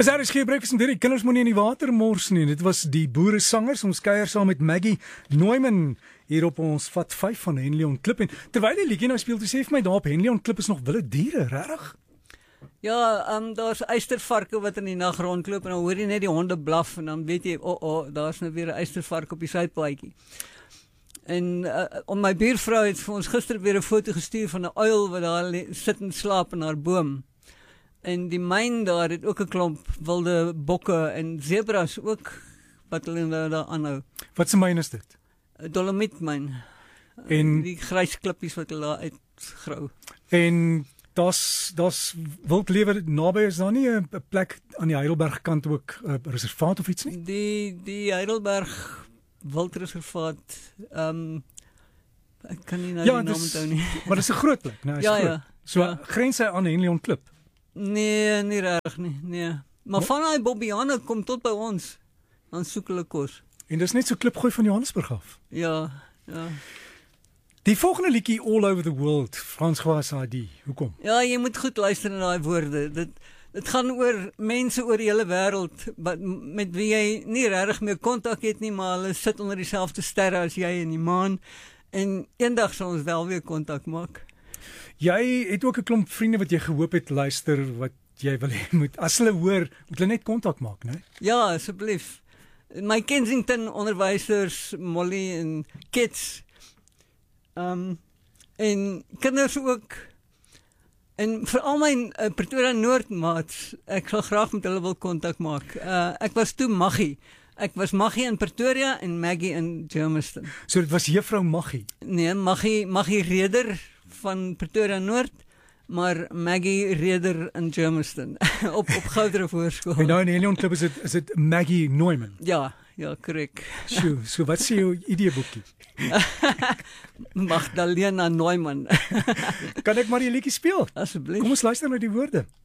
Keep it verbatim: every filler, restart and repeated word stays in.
Is daar is geen breakfast en die kinders moenie in die water mors nie. Dit was die boere sangers, ons kuier saam met Maggie Neumann hier op ons Vat vyf van Henley Klip. En terwyl die liedjie nou speel, toe sê vir my daar op Henley Klip is nog wilde diere, regtig? Ja, um, daar's eystervarke wat in die nag rondloop en dan hoor jy net die honde blaf en dan weet jy, o, oh, oh, daar's nou weer 'n eystervark op die suidpaadjie. En uh, om my buurvrou het vir ons gister weer 'n foto gestuur van 'n uil wat daar sit en slaap in haar boom. En die myn daar het ook 'n klomp wilde bokke en zebras ook wat hulle nou daar aanhou. Wat se myn is dit? 'n Dolomietmyn. En die grys klippies wat hulle daar uitgrou. En daar's daar's wildlewe naby, is daar nie 'n plek aan die Heidelberg kant ook 'n reservaat of iets nie? Die die Heidelberg wildreservaat, ehm um, ek kan nie nou ja, die naam onthou nie. Maar dis 'n groot plek, né? Ja, groot. ja. So ja. grens hy aan Henley Klip. Nee, nie reg nie, nee. Maar van daai Bobbiane kom tot by ons. Dan soek hulle kos. En dis net so klipgooi van Johannesburg af. Ja, ja. Die volgende liedjie All Over the World, Frans Gwas I D. Hoekom? Ja, jy moet goed luister na daai woorde. Dit dit gaan oor mense oor die hele wêreld met wie jy nie regtig meer kontak het nie, maar hulle sit onder dieselfde sterre as jy in die maan en eendag sal ons wel weer kontak maak. Jy het ook 'n klomp vriende wat jy gehoop het luister wat jy wil hê moet as hulle hoor, moet hulle net kontak maak, né? Ja, asseblief. My Kensington onderwysers, Molly en kids. Um en kinders ook. En veral my uh, Pretoria Noord maats, ek sal graag met hulle wil kontak maak. Uh, ek was toe Maggie. Ek was Maggie in Pretoria en Maggie in Germiston. So dit was juffrou Maggie. Nee, Maggie Maggie Reder van Pretoria Noord, maar Maggie Reder in Germiston op op Goudreef Hoërskool. En nou in Henley Klip is dit is dit Maggie Neumann. Ja, ja, korrek. So, so wat sê jou ideeboekie? Magdalena Neumann. Kan ek maar die liedjie speel? Asseblief. Kom ons luister na die woorde.